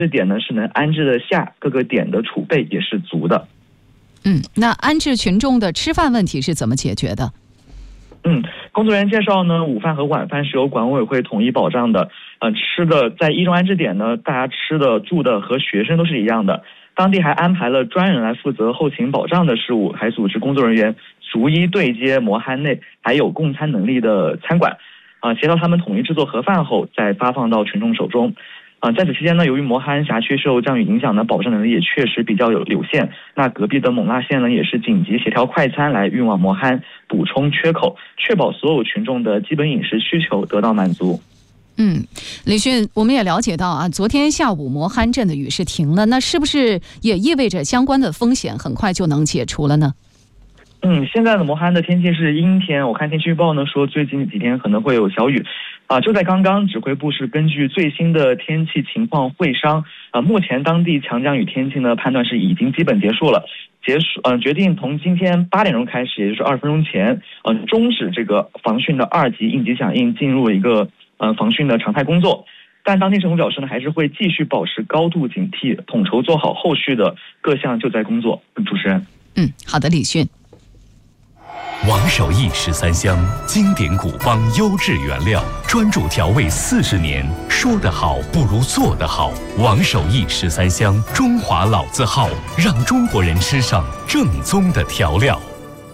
这点呢是能安置得下，各个点的储备也是足的。 那安置群众的吃饭问题是怎么解决的？ 工作人员介绍呢，午饭和晚饭是由管委会统一保障的。吃的在一中安置点呢，大家吃的、住的和学生都是一样的。当地还安排了专人来负责后勤保障的事务，还组织工作人员逐一对接模龛内还有供餐能力的餐馆，协调他们统一制作盒饭后再发放到群众手中。在此期间呢，由于磨憨辖区受降雨影响呢，保障能力也确实比较有限。那隔壁的勐腊县呢，也是紧急协调快餐来运往磨憨，补充缺口，确保所有群众的基本饮食需求得到满足。 李迅，我们也了解到昨天下午磨憨镇的雨是停了，那是不是也意味着相关的风险很快就能解除了呢？ 现在的磨憨的天气是阴天，我看天气预报呢说最近几天可能会有小雨。就在刚刚，指挥部是根据最新的天气情况会商，目前当地强降雨天气呢判断是已经基本结束了，决定从今天8点钟开始，也就是20分钟前，终止这个防汛的2级应急响应，进入一个防汛的常态工作。但当地政府表示呢，还是会继续保持高度警惕，统筹做好后续的各项救灾工作。主持人， 好的，李迅。 王守义13香，经典古方优质原料，专注调味40年，说得好不如做得好。王守义13香，中华老字号，让中国人吃上正宗的调料。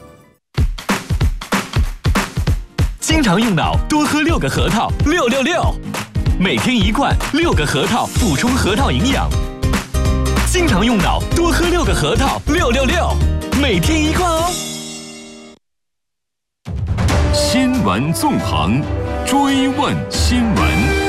经常用脑，多喝6个核桃，666，每天1罐，6个核桃补充核桃营养。经常用脑，多喝6个核桃，666，每天1罐哦。新闻纵横，追问新闻。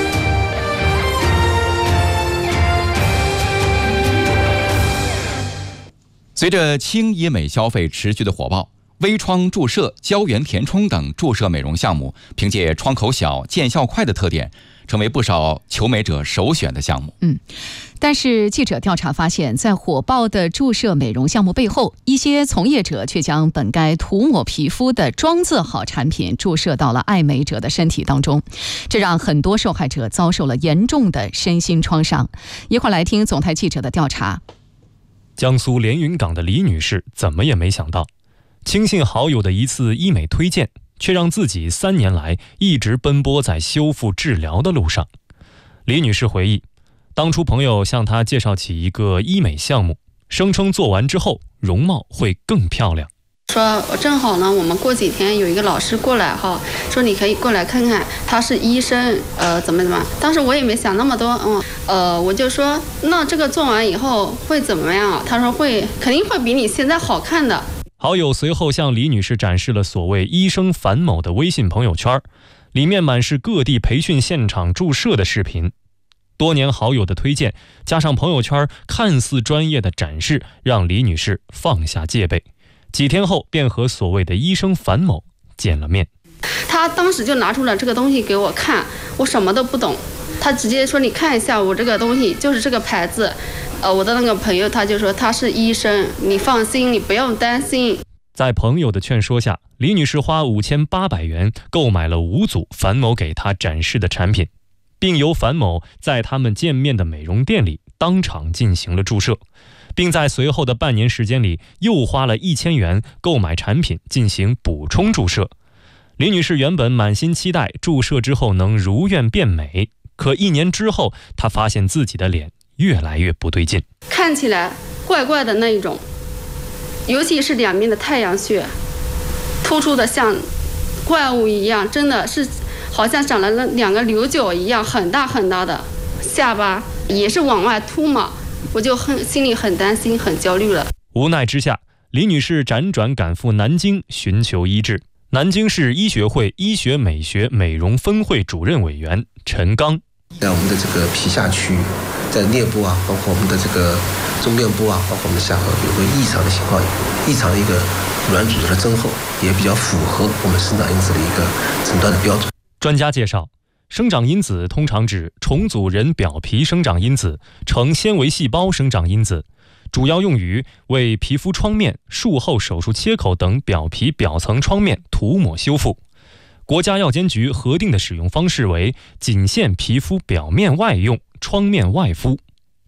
随着轻医美消费持续的火爆，微创注射、胶原填充等注射美容项目，凭借窗口小、见效快的特点，成为不少求美者首选的项目。 但是记者调查发现，在火爆的注射美容项目背后，一些从业者却将本该涂抹皮肤的妆字号产品注射到了爱美者的身体当中，这让很多受害者遭受了严重的身心创伤。一块来听总台记者的调查。 江苏连云港的李女士怎么也没想到，轻信好友的一次医美推荐，却让自己3年来一直奔波在修复治疗的路上。李女士回忆，当初朋友向她介绍起一个医美项目，声称做完之后容貌会更漂亮。 说正好呢，我们过几天有一个老师过来说你可以过来看看，他是医生，怎么。当时我也没想那么多，我就说那这个做完以后会怎么样？他说肯定会比你现在好看的。 好友随后向李女士展示了所谓医生樊某的微信朋友圈，里面满是各地培训现场注射的视频。多年好友的推荐，加上朋友圈看似专业的展示，让李女士放下戒备。几天后便和所谓的医生樊某见了面。 他当时就拿出了这个东西给我看，我什么都不懂，他直接说你看一下我这个东西就是这个牌子。我的那个朋友他就说他是医生，你放心，你不用担心。 在朋友的劝说下，李女士花5800元购买了5组樊某给她展示的产品，并由樊某在他们见面的美容店里当场进行了注射，并在随后的半年时间里又花了1000元购买产品进行补充注射。李女士原本满心期待注射之后能如愿变美，可1年之后，她发现自己的脸越来越不对劲， 看起来怪怪的那一种，尤其是两边的太阳穴突出的像怪物一样，真的是好像长了2个牛角一样，很大很大的下巴也是往外凸嘛，我就心里很担心很焦虑了。 无奈之下，李女士辗转赶赴南京寻求医治。南京市医学会医学美学美容分会主任委员陈刚， 在我们的这个皮下区，在颞部包括我们的这个中面部包括我们的下颌有个异常的情况，异常的一个软组织的增厚，也比较符合我们生长因子的一个诊断的标准。 专家介绍，生长因子通常指重组人表皮生长因子、成纤维细胞生长因子，主要用于为皮肤创面、术后手术切口等表皮表层创面涂抹修复。国家药监局核定的使用方式为仅限皮肤表面外用、创面外敷。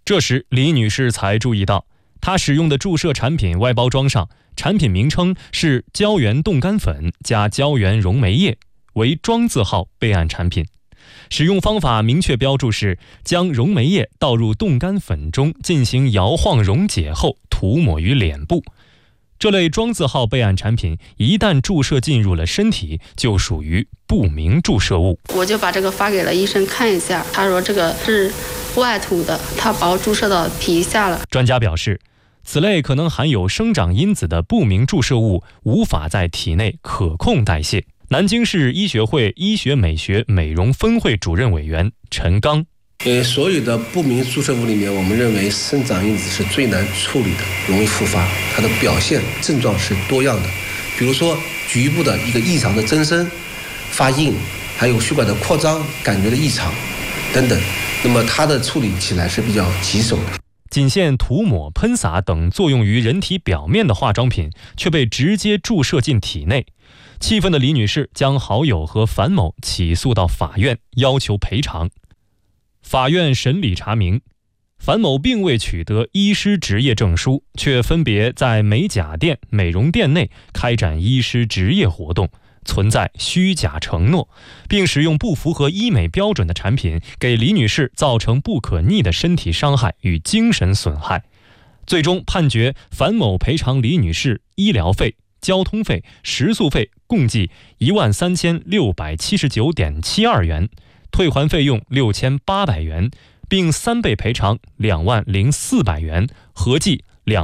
这时李女士才注意到，她使用的注射产品外包装上产品名称是胶原冻干粉加胶原溶酶液，为庄字号备案产品。使用方法明确标注是将溶酶液倒入冻干粉中进行摇晃溶解后涂抹于脸部。这类庄字号备案产品一旦注射进入了身体，就属于不明注射物。 我就把这个发给了医生看一下，他说这个是外涂的，他把我注射到皮下了。 专家表示，此类可能含有生长因子的不明注射物无法在体内可控代谢。南京市医学会医学美学美容分会主任委员陈刚。 所有的不明注射物里面，我们认为生长因子是最难处理的，容易复发。它的表现症状是多样的，比如说局部的一个异常的增生、发硬，还有血管的扩张感觉的异常等等。那么它的处理起来是比较棘手的。 仅限涂抹、喷洒等作用于人体表面的化妆品，却被直接注射进体内。气愤的李女士将好友和樊某起诉到法院，要求赔偿。法院审理查明，樊某并未取得医师执业证书，却分别在美甲店、美容店内开展医师执业活动，存在虚假承诺，并使用不符合医美标准的产品，给李女士造成不可逆的身体伤害与精神损害。最终判决樊某赔偿李女士医疗费、交通费、食宿费共计13679.72元，退还费用6800元，并3倍赔偿20400元，合计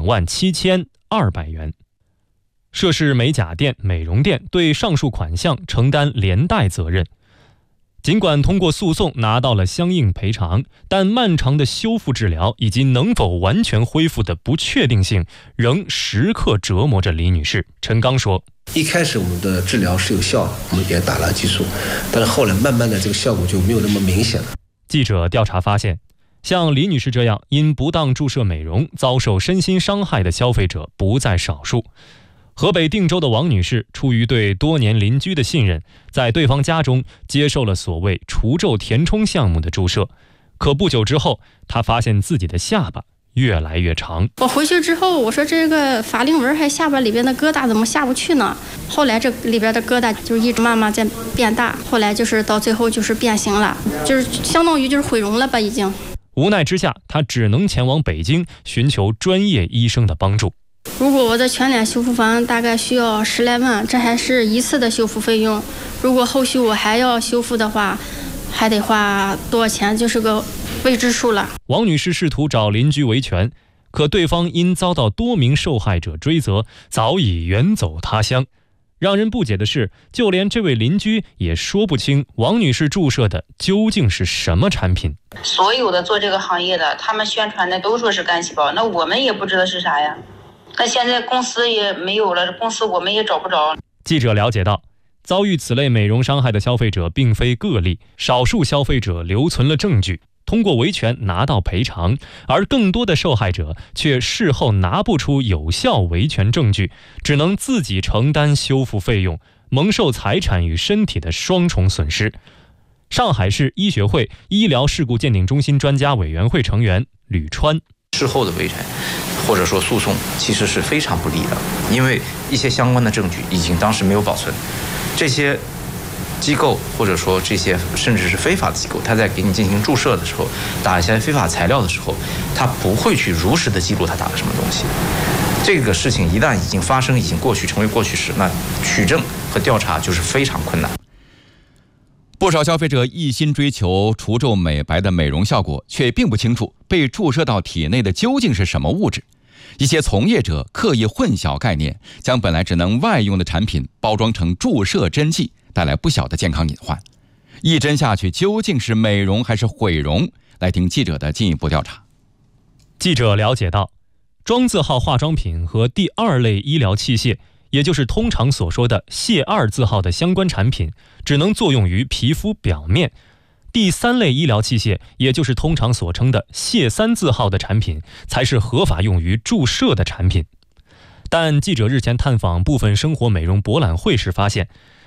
27200元。涉事美甲店、美容店对上述款项承担连带责任。尽管通过诉讼拿到了相应赔偿，但漫长的修复治疗以及能否完全恢复的不确定性仍时刻折磨着李女士。陈刚说， 一开始我们的治疗是有效的，我们也打了激素，但是后来慢慢的这个效果就没有那么明显了。 记者调查发现，像李女士这样因不当注射美容遭受身心伤害的消费者不在少数。河北定州的王女士出于对多年邻居的信任，在对方家中接受了所谓除皱填充项目的注射，可不久之后，她发现自己的下巴越来越长。 我回去之后，我说这个法令纹还下巴里边的疙瘩怎么下不去呢？后来这里边的疙瘩就一直慢慢在变大，后来就是到最后就是变形了，就是相当于就是毁容了吧已经。 无奈之下，她只能前往北京寻求专业医生的帮助。 如果我的全脸修复房大概需要10来万，这还是一次的修复费用。如果后续我还要修复的话，还得花多少钱，就是个未知数了。 王女士试图找邻居维权，可对方因遭到多名受害者追责，早已远走他乡。让人不解的是，就连这位邻居也说不清王女士注射的究竟是什么产品。 所有的做这个行业的，他们宣传的都说是干细胞，那我们也不知道是啥呀。那现在公司也没有了，公司我们也找不着。 记者了解到，遭遇此类美容伤害的消费者并非个例，少数消费者留存了证据，通过维权拿到赔偿，而更多的受害者却事后拿不出有效维权证据，只能自己承担修复费用，蒙受财产与身体的双重损失。上海市医学会医疗事故鉴定中心专家委员会成员吕川， 事后的维权或者说诉讼其实是非常不利的，因为一些相关的证据已经当时没有保存，这些机构或者说这些甚至是非法的机构，他在给你进行注射的时候，打一些非法材料的时候，他不会去如实的记录他打了什么东西。这个事情一旦已经发生，已经过去，成为过去式，那取证和调查就是非常困难。 不少消费者一心追求除皱美白的美容效果，却并不清楚被注射到体内的究竟是什么物质。一些从业者刻意混淆概念，将本来只能外用的产品包装成注射针剂，带来不小的健康隐患。一针下去究竟是美容还是毁容？来听记者的进一步调查。 记者了解到，庄字号化妆品和第2类医疗器械，也就是通常所说的械2字号的相关产品，只能作用于皮肤表面。第3类医疗器械，也就是通常所称的械3字号的产品，才是合法用于注射的产品。但记者日前探访部分生活美容博览会时发现，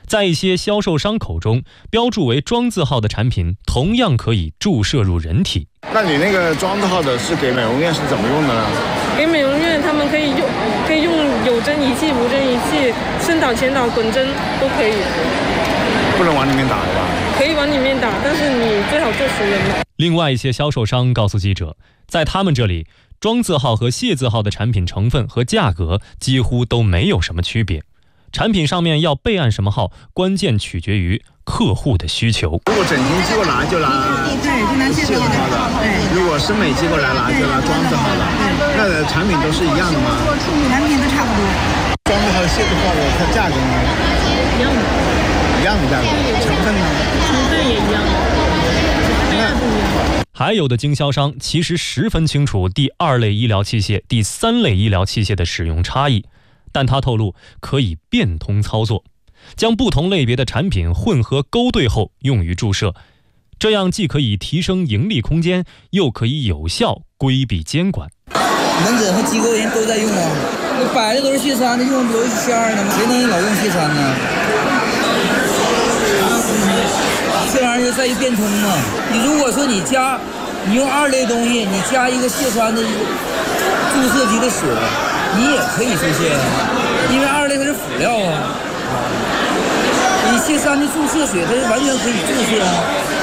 在一些销售商口中，标注为庄字号的产品同样可以注射入人体。 那你那个庄字号的是给美容院是怎么用的呢？ 给美容院他们可以用有针仪器、无针仪器、深导、浅导、滚针都可以。 不能往里面打的吧？ 可以往里面打，但是你最好做熟人的。 另外一些销售商告诉记者，在他们这里，庄字号和谢字号的产品成分和价格几乎都没有什么区别。产品上面要备案什么号，关键取决于客户的需求。 如果整形机构拿就拿谢字号的，如果生美机构来拿就拿庄字号的，那产品都是一样的吗？ 产品都差不多。 庄字号、谢字号的它价格呢？一样的价格，成分呢？ 成分也一样的，备案不一样。 还有的经销商其实十分清楚第2类医疗器械、第3类医疗器械的使用差异，但他透露可以变通操作，将不同类别的产品混合勾兑后用于注射，这样既可以提升盈利空间，又可以有效规避监管。 门诊和机构人都在用啊，那摆的都是血栓的，用不都是线2的吗？谁能老用血栓呢？这玩意儿就在于变通嘛。你如果说你用2类东西，你加一个血栓的注射级的水，你也可以出现，因为2类它是辅料啊。你血栓的注射水，它是完全可以注射啊。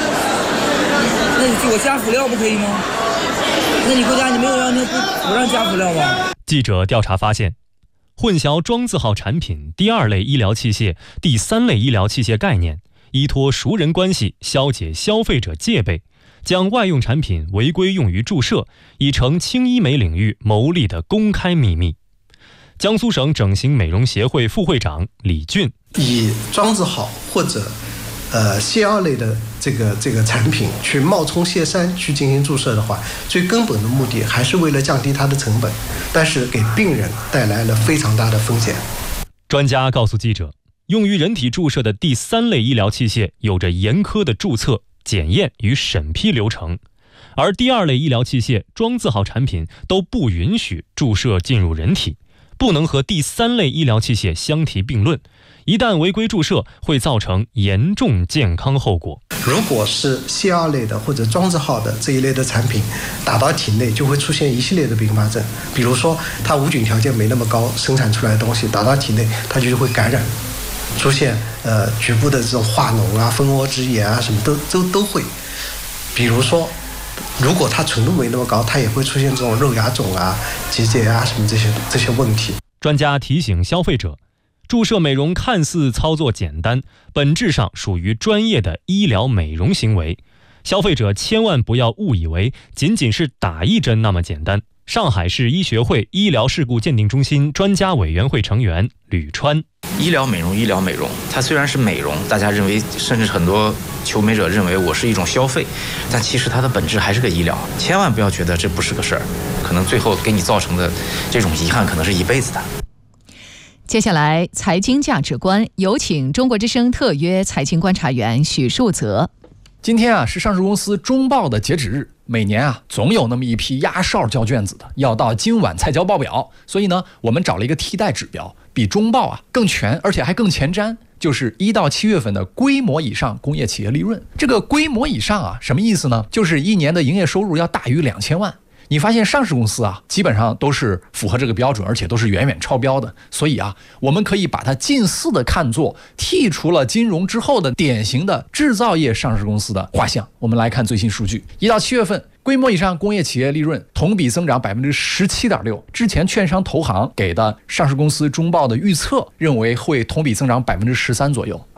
那我加辅料不可以吗？那你国家你没有不让加辅料吧？ 记者调查发现，混淆庄字号产品、第2类医疗器械、第3类医疗器械概念，依托熟人关系消解消费者戒备，将外用产品违规用于注射，已成轻医美领域牟利的公开秘密。江苏省整形美容协会副会长李俊， 以庄字号或者谢2类的这个产品去冒充谢3去进行注射的话，最根本的目的还是为了降低它的成本，但是给病人带来了非常大的风险。 专家告诉记者，用于人体注射的第3类医疗器械有着严苛的注册、检验与审批流程，而第2类医疗器械、庄字号产品都不允许注射进入人体，不能和第3类医疗器械相提并论，一旦违规注射会造成严重健康后果。 如果是谢2类的或者庄字号的这一类的产品打到体内，就会出现一系列的并发症，比如说它无菌条件没那么高，生产出来的东西打到体内它就会感染，出现局部的这种化脓啊、蜂窝质炎啊什么都会。比如说如果它纯度没那么高，它也会出现这种肉芽肿啊、结节啊什么这些问题。 专家提醒消费者，注射美容看似操作简单，本质上属于专业的医疗美容行为，消费者千万不要误以为仅仅是打一针那么简单。上海市医学会医疗事故鉴定中心专家委员会成员吕川， 医疗美容，它虽然是美容，大家认为，甚至很多求美者认为我是一种消费，但其实它的本质还是个医疗，千万不要觉得这不是个事儿，可能最后给你造成的这种遗憾可能是一辈子的。 接下来财经价值观，有请中国之声特约财经观察员许树泽。 今天是上市公司中报的截止日，每年总有那么一批压哨交卷子的，要到今晚才交报表，所以呢，我们找了一个替代指标，比中报更全，而且还更前瞻，就是1到7月份的规模以上工业企业利润。这个规模以上什么意思呢？就是一年的营业收入要大于2000万。你发现上市公司基本上都是符合这个标准，而且都是远远超标的，所以我们可以把它近似的看作剔除了金融之后的典型的制造业上市公司的画像。我们来看最新数据，1到7月份规模以上工业企业利润同比增长 17.6%， 之前券商投行给的上市公司中报的预测认为会同比增长 13% 左右，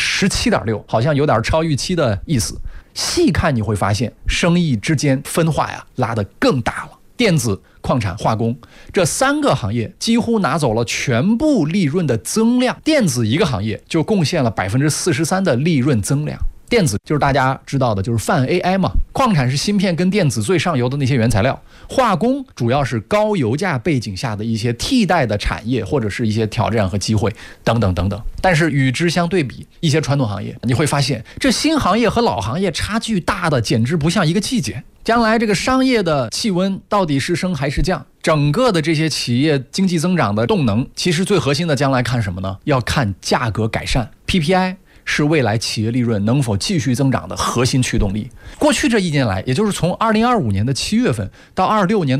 17.6%好像有点超预期的意思。细看你会发现生意之间分化拉得更大了，电子、矿产、化工这3个行业几乎拿走了全部利润的增量，电子一个行业就贡献了 43% 的利润增量。 电子就是大家知道的，就是泛 AI 嘛。矿产是芯片跟电子最上游的那些原材料，化工主要是高油价背景下的一些替代的产业或者是一些挑战和机会等等等等。但是与之相对比，一些传统行业，你会发现这新行业和老行业差距大的简直不像一个季节。将来这个商业的气温到底是升还是降？整个的这些企业经济增长的动能，其实最核心的将来看什么呢？要看价格改善。 PPI 是未来企业利润能否继续增长的核心驱动力。过去这1年来，也就是从2025年的7月份到26年